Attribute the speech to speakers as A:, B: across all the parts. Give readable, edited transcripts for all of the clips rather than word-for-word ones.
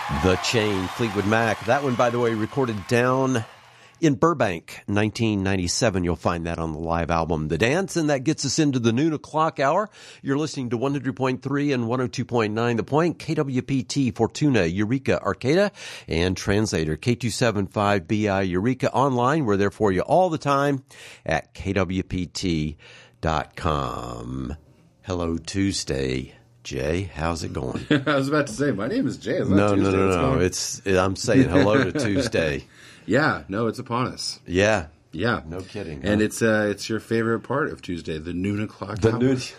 A: The Chain, Fleetwood Mac. That one, by the way, recorded down in Burbank, 1997. You'll find that on the live album, The Dance, and that gets us into the noon o'clock hour. You're listening to 100.3 and 102.9 The Point, KWPT, Fortuna, Eureka, Arcata, and translator K275BI Eureka online. We're there for you all the time at kwpt.com. Hello, Tuesday. Jay, how's it going?
B: I was about to say, my name is Jay. It's
A: No. I'm saying hello to Tuesday.
B: Yeah, no, it's upon us.
A: Yeah.
B: Yeah.
A: No kidding.
B: And it's your favorite part of Tuesday, the noon o'clock hour.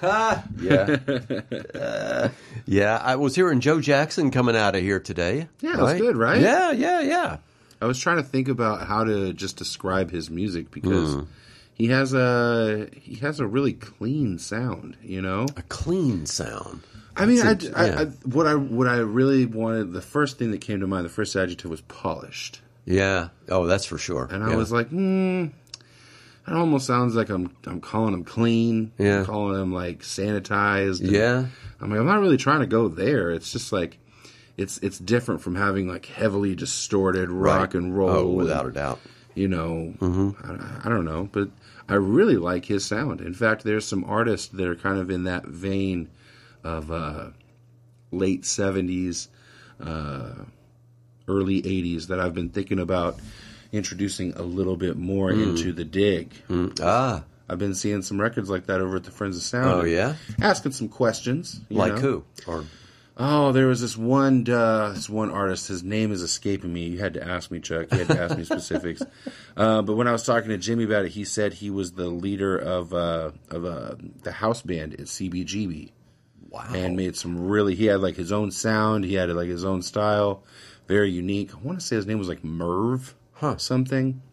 A: Yeah. Yeah, I was hearing Joe Jackson coming out of here today.
B: Yeah, that's good, right?
A: Yeah.
B: I was trying to think about how to just describe his music because he has a really clean sound, you know?
A: A clean sound.
B: I mean, what I really wanted, the first thing that came to mind, the first adjective was polished.
A: Yeah. Oh, that's for sure.
B: And I was like, it almost sounds like I'm calling him clean.
A: Yeah.
B: I'm calling him like sanitized.
A: Yeah.
B: I'm like, I'm not really trying to go there. It's just like, it's different from having like heavily distorted rock and roll.
A: Oh, without a doubt.
B: You know, I don't know, but I really like his sound. In fact, there's some artists that are kind of in that vein of late 70s, early 80s that I've been thinking about introducing a little bit more into the dig. I've been seeing some records like that over at the Friends of Sound.
A: Oh, yeah?
B: Asking some questions.
A: Like who? Or...
B: Oh, there was this one artist. His name is escaping me. You had to ask me, Chuck. You had to ask me specifics. But when I was talking to Jimmy about it, he said he was the leader of the house band at CBGB.
A: Wow.
B: And made some really... He had like his own sound. He had like his own style. Very unique. I want to say his name was like Merv something.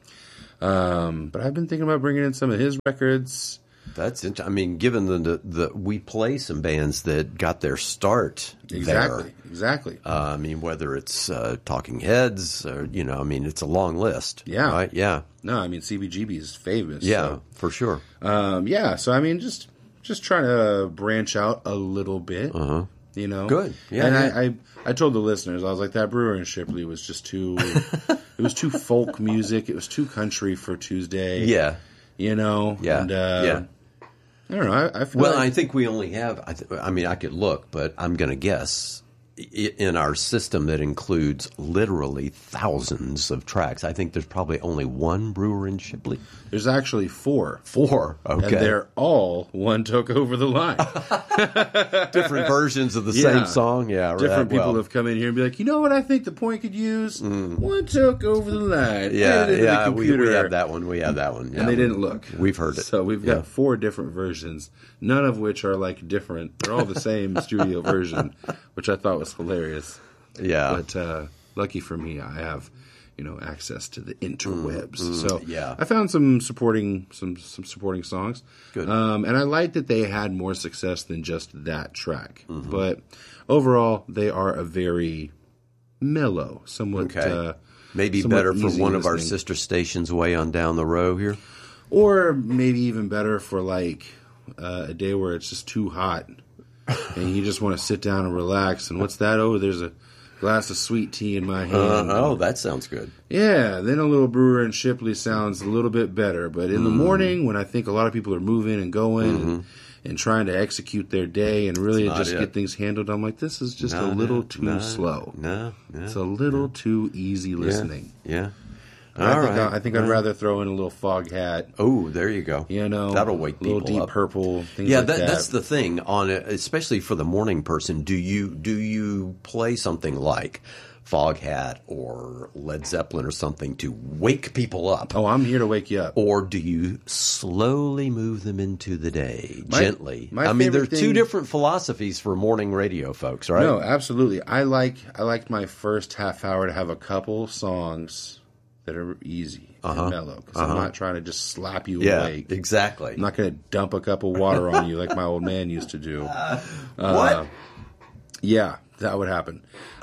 B: But I've been thinking about bringing in some of his records.
A: That's interesting. I mean, given the we play some bands that got their start there.
B: Exactly.
A: I mean, whether it's Talking Heads or, it's a long list.
B: Yeah.
A: Right? Yeah.
B: No, I mean, CBGB is famous.
A: Yeah,
B: so.
A: for sure.
B: So, I mean, just trying to branch out a little bit. You know?
A: Good. Yeah.
B: And I told the listeners, I was like, that Brewer and Shipley was just too... it was too folk music. It was too country for Tuesday.
A: Yeah.
B: You know?
A: Yeah.
B: And,
A: yeah.
B: I don't know. I feel
A: I think we only have... I could look, but I'm going to guess in our system that includes literally thousands of tracks. I think there's probably only one Brewer and Shipley.
B: There's actually 4.
A: 4, okay.
B: And they're all One Took Over the Line.
A: Different versions of the same song. Yeah, right.
B: Different people have come in here and be like, you know what I think the Point could use? One Took Over the Line.
A: Yeah, we have that one. Yeah.
B: And they didn't look.
A: We've heard it.
B: So we've got 4 different versions, none of which are like different. They're all the same studio version, which I thought was hilarious.
A: Yeah.
B: But lucky for me, I have... access to the interwebs. So
A: yeah.
B: I found some supporting songs.
A: Good.
B: And I like that they had more success than just that track. But overall, they are a very mellow, somewhat
A: maybe
B: somewhat
A: better for one of our
B: listening.
A: sister stations way on down the row here.
B: Or maybe even better for like a day where it's just too hot and you just want to sit down and relax. And what's that? Oh, there's a glass of sweet tea in my hand.
A: That sounds good.
B: Yeah, then a little Brewer and Shipley sounds a little bit better. But in the morning, when I think a lot of people are moving and going and trying to execute their day and really just get things handled, I'm like, this is just a little too slow. It's a little too easy listening.
A: Yeah.
B: I think I'd rather throw in a little Fog Hat.
A: Oh, there you go.
B: That'll
A: wake people up.
B: A little Deep Purple, things like that.
A: That's the thing on it, especially for the morning person. Do you play something like Fog Hat or Led Zeppelin or something to wake people up?
B: Oh, I'm here to wake you up.
A: Or do you slowly move them into the day, gently?
B: There are
A: 2 different philosophies for morning radio folks, right?
B: No, absolutely. I liked my first half hour to have a couple songs that are easy and mellow, because I'm not trying to just slap you awake.
A: Exactly.
B: I'm not going to dump a cup of water on you like my old man used to do.
A: What?
B: Yeah, that would happen.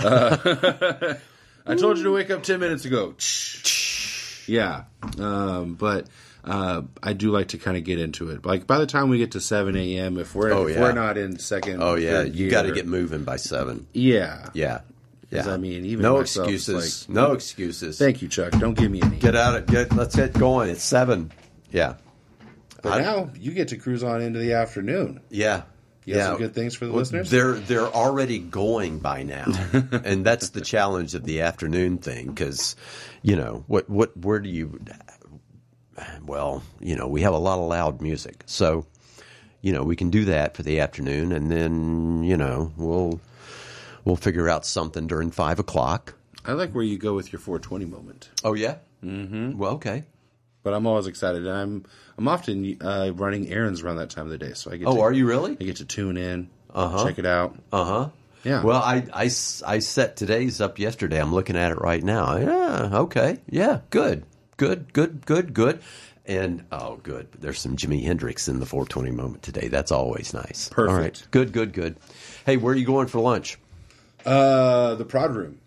B: I told you to wake up 10 minutes ago. Yeah. But I do like to kind of get into it. Like by the time we get to 7 a.m., if we're not in second,
A: you got to get moving by 7.
B: Yeah.
A: Yeah.
B: Because, I mean, even
A: no
B: myself,
A: excuses.
B: Like,
A: no excuses.
B: Thank you, Chuck. Don't give me any.
A: Let's get going. It's 7. Yeah.
B: But now you get to cruise on into the afternoon.
A: Yeah.
B: You have some good things for the listeners?
A: They're already going by now. And that's the challenge of the afternoon thing. Because, where do you... Well, we have a lot of loud music. So, we can do that for the afternoon. And then, we'll figure out something during 5 o'clock.
B: I like where you go with your 420 moment.
A: Oh, yeah? Mm-hmm. Well, okay.
B: But I'm always excited. And I'm often running errands around that time of the day. So I get
A: are you really?
B: I get to tune in, check it out.
A: Uh-huh.
B: Yeah.
A: Well, I set today's up yesterday. I'm looking at it right now. Yeah, okay. Yeah, good. And, good. There's some Jimi Hendrix in the 420 moment today. That's always nice.
B: Perfect.
A: All right. Good. Hey, where are you going for lunch?
B: The prod room.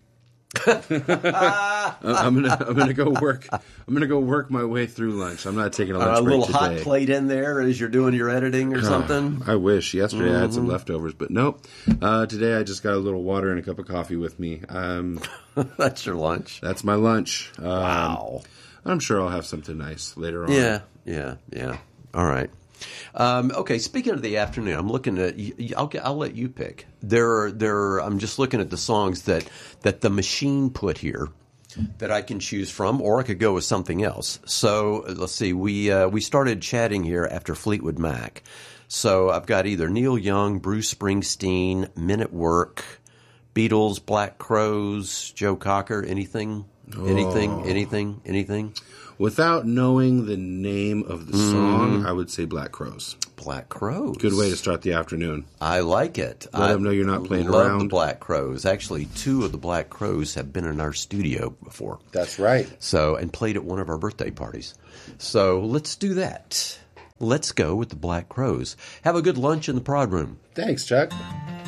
B: I'm gonna go work. I'm gonna go work my way through lunch. I'm not taking a lunch break today.
A: A little hot plate in there as you're doing your editing or something.
B: I wish. Yesterday I had some leftovers, but nope. Today I just got a little water and a cup of coffee with me.
A: That's your lunch.
B: That's my lunch.
A: Wow.
B: I'm sure I'll have something nice later on.
A: Yeah. All right. Okay, speaking of the afternoon, I'm looking at. I'll let you pick. I'm just looking at the songs that the machine put here that I can choose from, or I could go with something else. So let's see. We started chatting here after Fleetwood Mac. So I've got either Neil Young, Bruce Springsteen, Men at Work, Beatles, Black Crowes, Joe Cocker. Anything?
B: Without knowing the name of the song, I would say Black Crowes.
A: Black Crowes.
B: Good way to start the afternoon.
A: I like it.
B: Let them know you're not playing
A: around. I
B: love
A: love the Black Crowes. Actually, 2 of the Black Crowes have been in our studio before.
B: That's right.
A: So, and played at one of our birthday parties. So let's do that. Let's go with the Black Crowes. Have a good lunch in the prod room.
B: Thanks, Chuck.